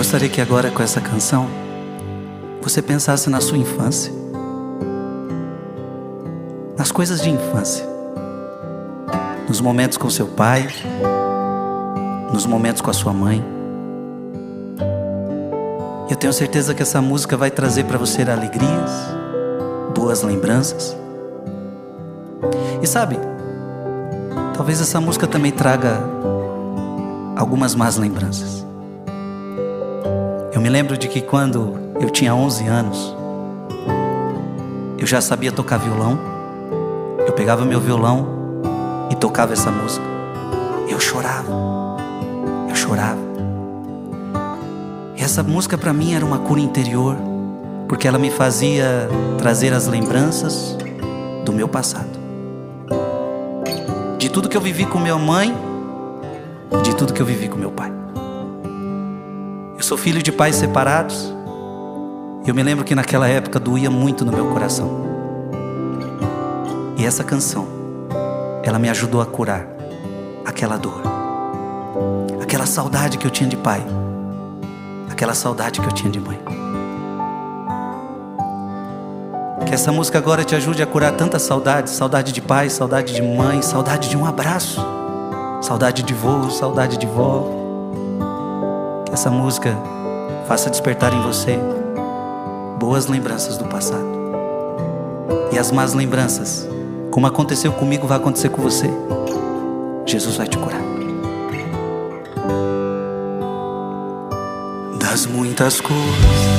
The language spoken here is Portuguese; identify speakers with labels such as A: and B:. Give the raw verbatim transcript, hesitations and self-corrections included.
A: gostaria que agora, com essa canção, você pensasse na sua infância, nas coisas de infância, nos momentos com seu pai, nos momentos com a sua mãe. Eu tenho certeza que essa música vai trazer para você alegrias, boas lembranças. E sabe, talvez essa música também traga algumas más lembranças. Eu me lembro de que quando eu tinha onze anos, eu já sabia tocar violão. Eu pegava meu violão e tocava essa música. Eu chorava, eu chorava. E essa música para mim era uma cura interior, porque ela me fazia trazer as lembranças do meu passado, de tudo que eu vivi com minha mãe, de tudo que eu vivi com meu pai. Eu sou filho de pais separados. Eu me lembro que naquela época doía muito no meu coração. E essa canção, ela me ajudou a curar aquela dor, aquela saudade que eu tinha de pai, aquela saudade que eu tinha de mãe. Que essa música agora te ajude a curar tanta saudade, saudade de pai, saudade de mãe, saudade de um abraço, saudade de vô, saudade de vó. Que essa música faça despertar em você boas lembranças do passado. E as más lembranças, como aconteceu comigo, vai acontecer com você. Jesus vai te curar. Das muitas coisas